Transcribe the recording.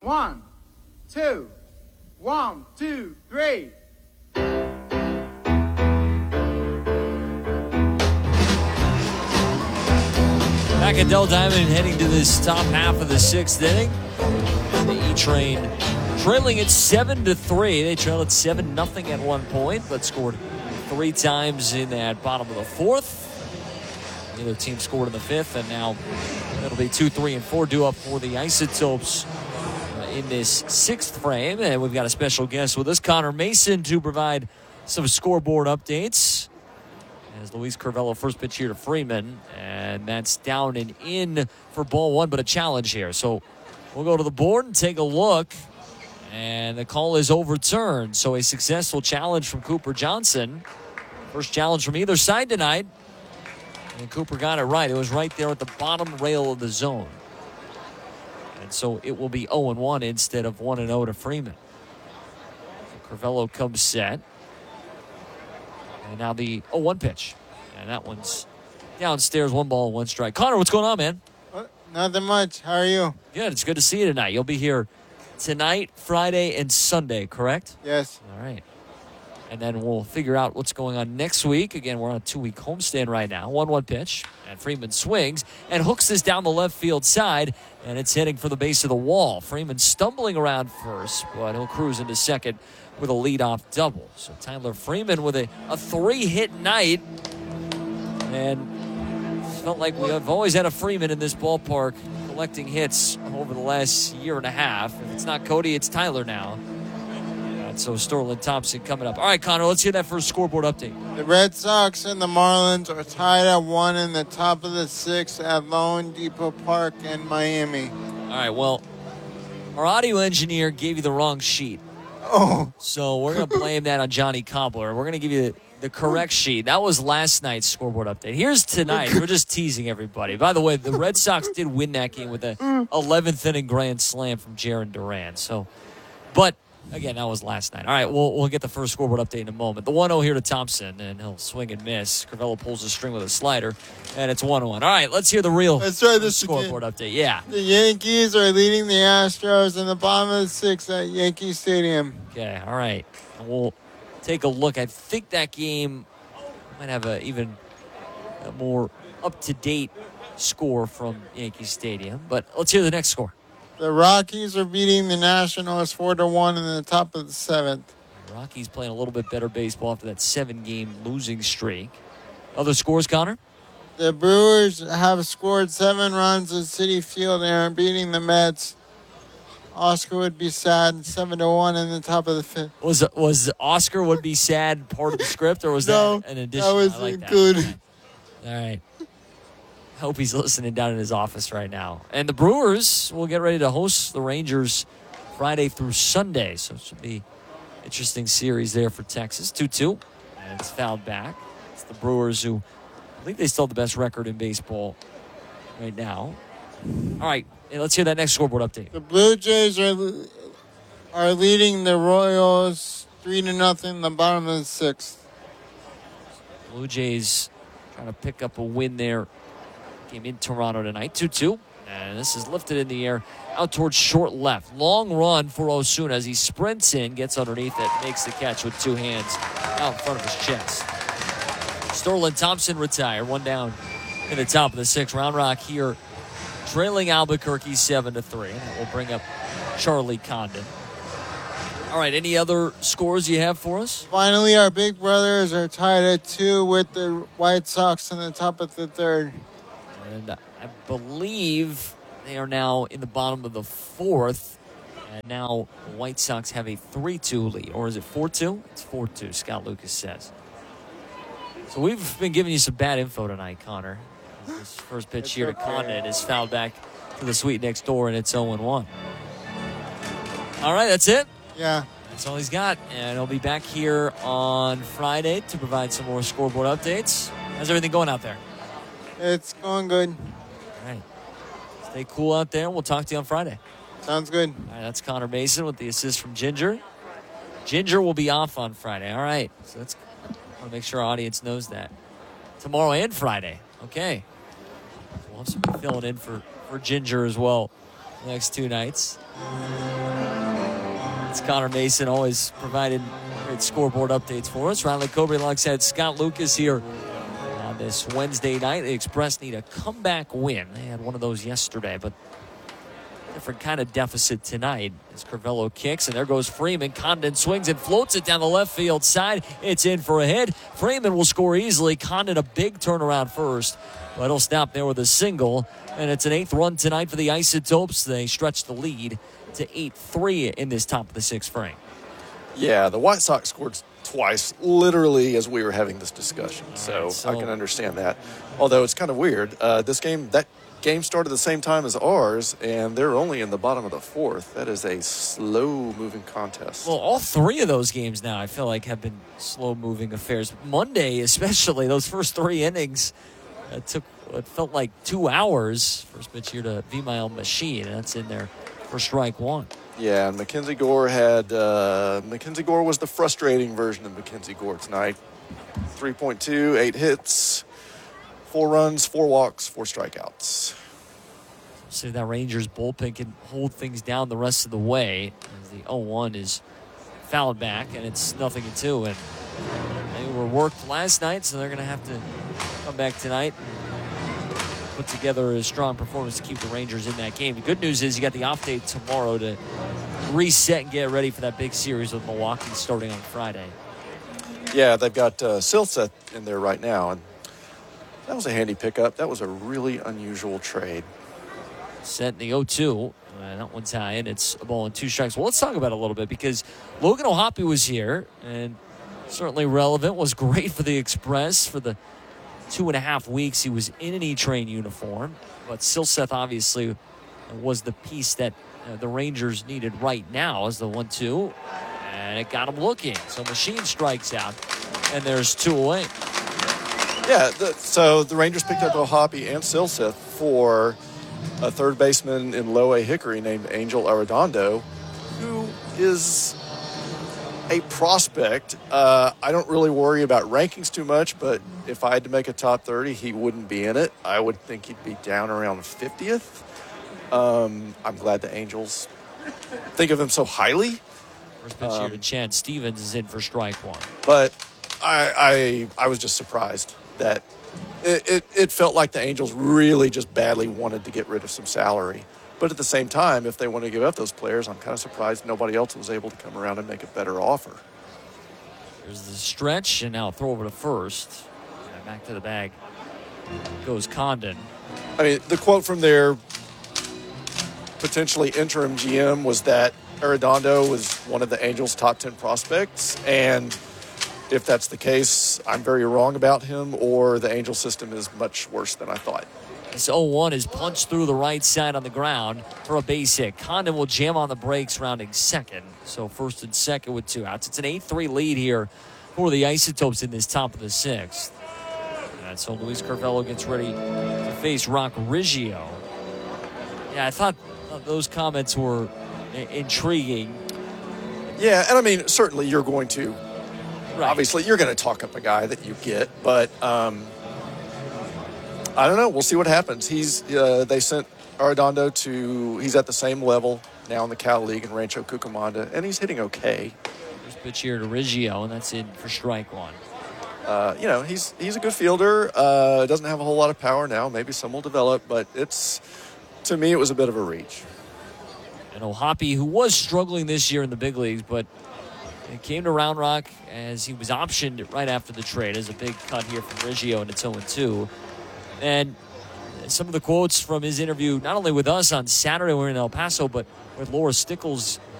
1, 2, 1, 2, 3. Back at Dell Diamond, heading to this top half of the sixth inning. And the E-Train trailing it 7-3. They trailed it 7-0 at one point, but scored 3 times in that bottom of the fourth. The other team scored in the fifth, and now it'll be 2, 3, and 4 due up for the Isotopes in this sixth frame. And we've got a special guest with us, Connor Mason, to provide some scoreboard updates. As Luis Curvelo first pitch here to Freeman, and that's down and in for ball one, but a challenge here. So we'll go to the board and take a look, and the call is overturned. So a successful challenge from Cooper Johnson. First challenge from either side tonight, and Cooper got it right. It was right there at the bottom rail of the zone. And so it will be 0-1 instead of 1-0 to Freeman. So Curvelo comes set. And now the 0-1 pitch. And that one's downstairs, 1 ball, 1 strike. Connor, what's going on, man? Nothing much. How are you? Good. It's good to see you tonight. You'll be here tonight, Friday, and Sunday, correct? Yes. All right. And then we'll figure out what's going on next week. Again, we're on a 2-week homestand right now. 1-1 pitch. And Freeman swings and hooks this down the left field side. And it's heading for the base of the wall. Freeman stumbling around first, but he'll cruise into second with a leadoff double. So Tyler Freeman with a 3-hit night. And it felt like we have always had a Freeman in this ballpark collecting hits over the last year and a half. If it's not Cody, it's Tyler now. And so Sterling Thompson coming up. All right, Connor, let's hear that first scoreboard update. The Red Sox and the Marlins are tied at 1 in the top of the 6th at Lone Depot Park in Miami. All right, well, our audio engineer gave you the wrong sheet. Oh. So we're going to blame that on Johnny Cobbler. We're going to give you the correct sheet. That was last night's scoreboard update. Here's tonight. We're just teasing everybody. By the way, the Red Sox did win that game with an 11th inning grand slam from Jarren Duran. So, but again, that was last night. All right, we'll get the first scoreboard update in a moment. The 1-0 here to Thompson, and he'll swing and miss. Curvelo pulls the string with a slider, and it's 1-1. All right, let's hear the real scoreboard update. Yeah. The Yankees are leading the Astros in the bottom of the 6th at Yankee Stadium. Okay, all right. And we'll take a look. I think that game might have even a more up-to-date score from Yankee Stadium. But let's hear the next score. The Rockies are beating the Nationals 4-1 in the top of the 7th. The Rockies playing a little bit better baseball after that 7-game losing streak. Other scores, Connor? The Brewers have scored 7 runs at Citi Field and are beating the Mets. Oscar would be sad 7-1 in the top of the 5th. Was Oscar would be sad part of the script, or was no, that an addition? That was like good. That. All right. Hope he's listening down in his office right now. And the Brewers will get ready to host the Rangers Friday through Sunday. So it should be an interesting series there for Texas. 2-2. And it's fouled back. It's the Brewers who, I think they still have the best record in baseball right now. All right. And let's hear that next scoreboard update. The Blue Jays are leading the Royals 3-0 in the bottom of the 6th. Blue Jays trying to pick up a win there. Game in Toronto tonight, 2-2. And this is lifted in the air out towards short left. Long run for Osuna as he sprints in, gets underneath it, makes the catch with 2 hands out in front of his chest. Sterling Thompson retired, 1 down in the top of the 6th. Round Rock here trailing Albuquerque 7-3. And that will bring up Charlie Condon. All right, any other scores you have for us? Finally, our Big Brothers are tied at 2 with the White Sox in the top of the 3rd. And I believe they are now in the bottom of the 4th. And now the White Sox have a 3-2 lead. Or is it 4-2? It's 4-2, Scott Lucas says. So we've been giving you some bad info tonight, Connor. This first pitch here to Condon is fouled back to the suite next door, and it's 0-1. All right, that's it? Yeah. That's all he's got. And he'll be back here on Friday to provide some more scoreboard updates. How's everything going out there? It's going good. All right. Stay cool out there. We'll talk to you on Friday. Sounds good. All right, that's Connor Mason with the assist from Ginger. Ginger will be off on Friday. All right. So I want to make sure our audience knows that. Tomorrow and Friday. Okay. We'll have somebody filling in for Ginger as well the next 2 nights. It's Connor Mason, always providing great scoreboard updates for us. Riley Cobre alongside Scott Lucas here on this Wednesday night. The Express need a comeback win. They had one of those yesterday, but different kind of deficit tonight as Crivello kicks, and there goes Freeman. Condon swings and floats it down the left field side. It's in for a hit. Freeman will score easily. Condon a big turnaround first, but he'll stop there with a single, and it's an 8th run tonight for the Isotopes. They stretch the lead to 8-3 in this top of the 6th frame. Yeah, the White Sox scored twice, literally as we were having this discussion. So I can understand that. Although it's kind of weird. That game started the same time as ours, and they're only in the bottom of the 4th. That is a slow-moving contest. Well, all 3 of those games now I feel like have been slow-moving affairs. Monday, especially, those first 3 innings, it felt like 2 hours. First pitch here to V-Mile Machine, and that's in there for strike 1. Yeah, and Mackenzie Gore was the frustrating version of Mackenzie Gore tonight. 3.2, 8 hits, 4 runs, 4 walks, 4 strikeouts. See that Rangers bullpen can hold things down the rest of the way as the 0-1 is fouled back, and it's 0-2. And they were worked last night, so they're going to have to come back tonight, put together a strong performance to keep the Rangers in that game. The good news is you got the off day tomorrow to reset and get ready for that big series with Milwaukee starting on Friday. Yeah, they've got Silseth in there right now, and that was a handy pickup. That was a really unusual trade. Set in the 0-2. That one's high, and it's a ball and 2 strikes. Well, let's talk about it a little bit because Logan O'Hoppe was here, and certainly relevant, was great for the Express for the 2.5 weeks he was in an E-Train uniform. But Silseth obviously was the piece that the Rangers needed right now as the 1-2. And it got him looking. So Machine strikes out, and there's 2 away. Yeah, so the Rangers picked up O'Hoppe and Silseth for a third baseman in Low A Hickory named Angel Arredondo, who is a prospect. I don't really worry about rankings too much, but if I had to make a top 30, he wouldn't be in it. I would think he'd be down around 50th. I'm glad the Angels think of him so highly. First pitch here to Chad Stevens is in for strike 1. But I was just surprised that it felt like the Angels really just badly wanted to get rid of some salary. But at the same time, if they want to give up those players, I'm kind of surprised nobody else was able to come around and make a better offer. There's the stretch, and now throw over to first. And back to the bag goes Condon. I mean, the quote from their potentially interim GM was that Arredondo was one of the Angels' top 10 prospects, and if that's the case, I'm very wrong about him, or the Angel system is much worse than I thought. This 0-1 is punched through the right side on the ground for a base hit. Condon will jam on the brakes, rounding second. So first and second with 2 outs. It's an 8-3 lead here for the Isotopes in this top of the 6th. And so Luis Crivello gets ready to face Rock Riggio. Yeah, I thought those comments were intriguing. Yeah, and I mean, certainly you're going to, Right. obviously you're going to talk up a guy that you get, but I don't know. We'll see what happens. They sent Arredondo he's at the same level now in the Cal League in Rancho Cucamonga, and he's hitting okay. First pitch here to Riggio, and that's in for strike 1. He's a good fielder. Doesn't have a whole lot of power now. Maybe some will develop, but to me, it was a bit of a reach. And O'Hoppe, who was struggling this year in the big leagues, but it came to Round Rock as he was optioned right after the trade. There's a big cut here from Riggio, and it's 0-2. And some of the quotes from his interview, not only with us on Saturday when we were in El Paso, but with Laura Stickles